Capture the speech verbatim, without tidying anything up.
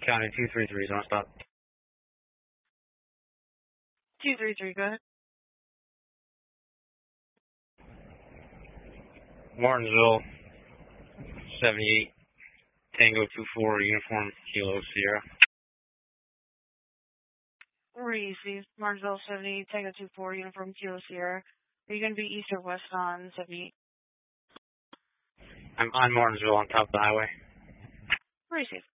County two three three, zone stop. two three three, go ahead. Martinsville, seventy-eight, Tango two four, uniform, Kilo Sierra. Received. Martinsville, seventy-eight, Tango two four, uniform, Kilo Sierra. Are you going to be east or west on seventy-eight? I'm on Martinsville on top of the highway. Received.